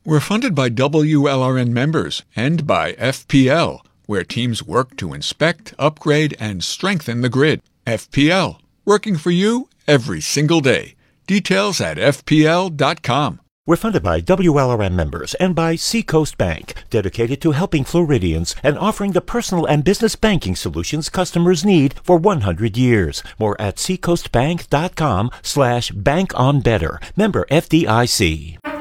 We're funded by WLRN members and by FPL, where teams work to inspect, upgrade, and strengthen the grid. FPL, working for you every single day. Details at fpl.com. We're funded by WLRN members and by Seacoast Bank, dedicated to helping Floridians and offering the personal and business banking solutions customers need for 100 years. More at seacoastbank.com/bankonbetter. Member FDIC.